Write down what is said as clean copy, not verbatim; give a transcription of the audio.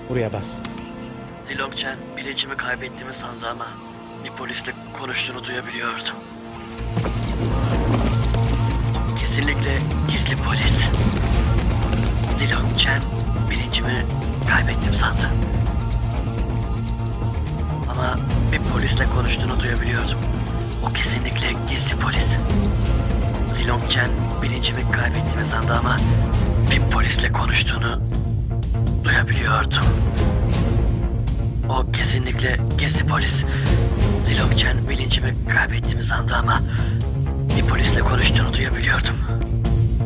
Buraya bas. Zilong Chen bilincimi kaybettiğimi sandı ama bir polisle konuştuğunu duyabiliyordum. Kesinlikle gizli polis. Zilong Chen bilincimi kaybettim sandı. Ama bir polisle konuştuğunu duyabiliyordum. O kesinlikle gizli polis. Zilong Chen bilincimi kaybettiğimi sandı ama bir polisle konuştuğunu duyabiliyordum. O kesinlikle gizli polis. Zilong Chen bilincimi kaybettiğimi sandı ama bir polisle konuştuğunu duyabiliyordum.